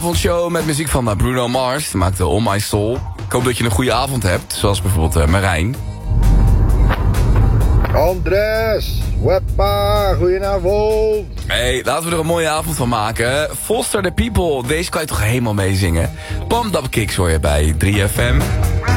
avondshow met muziek van Bruno Mars. Die maakte On My Soul. Ik hoop dat je een goede avond hebt, zoals bijvoorbeeld Marijn. Andres, Weppa, goedenavond. Hey, laten we er een mooie avond van maken. Foster the People, deze kan je toch helemaal meezingen. Pumped Up Kicks hoor je bij 3FM.